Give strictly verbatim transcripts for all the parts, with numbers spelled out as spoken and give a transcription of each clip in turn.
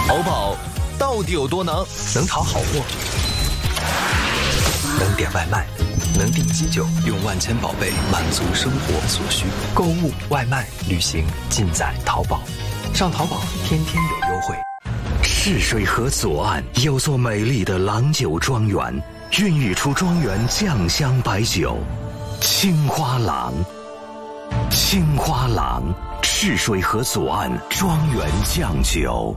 淘宝到底有多能？能淘好货，能点外卖，能订机酒，用万千宝贝满足生活所需。购物、外卖、旅行，尽在淘宝。上淘宝，天天有优惠。 赤水河左岸有座美丽的郎酒庄园，孕育出庄园酱香白酒青花郎。青花郎，赤水河左岸庄园酱酒。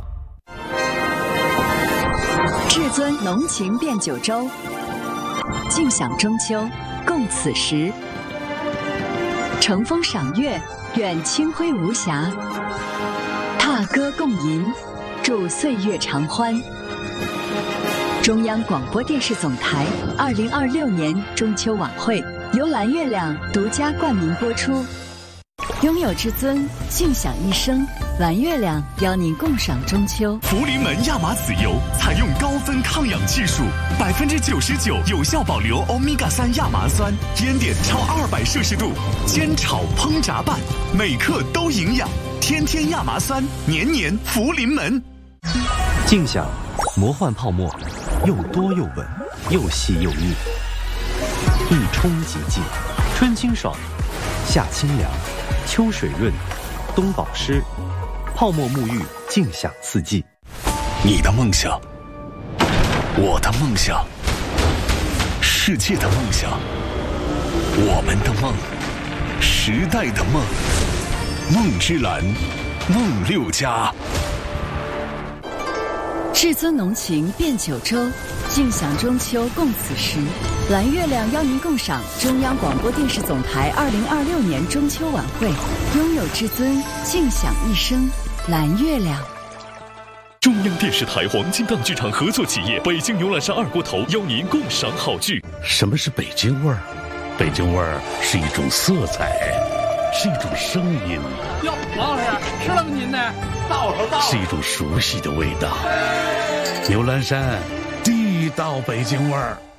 至尊浓情变九州，尽享中秋，共此时。乘风赏月，愿清辉无瑕；踏歌共吟，祝岁月长欢。中央广播电视总台二零二六年中秋晚会由蓝月亮独家冠名播出。拥有至尊，尽享一生。蓝月亮邀您共赏中秋。 福临门亚麻籽油采用高分抗氧技术，百分之九十九有效保留欧米伽三亚麻酸，烟点超二百摄氏度，煎炒烹炸拌，每克都营养。天天亚麻酸，年年福临门。 静享魔幻泡沫，又多又稳，又细又腻，一冲即净，春清爽，夏清凉，秋水润，冬保湿，泡沫沐浴，静享四季。 你的梦想，我的梦想，世界的梦想，我们的梦，时代的梦，梦之蓝，梦六家。 至尊浓情变九州，尽享中秋共此时。蓝月亮邀您共赏中央广播电视总台二零二六年中秋晚会，拥有至尊，尽享一生。蓝月亮。 中央电视台黄金档剧场合作企业北京牛栏山二锅头邀您共赏好剧。 什么是北京味儿？北京味儿是一种色彩，是一种声音。 哟，王老师吃了吗？您呢？到了，到了。 是一种熟悉的味道。牛栏山，地道北京味儿。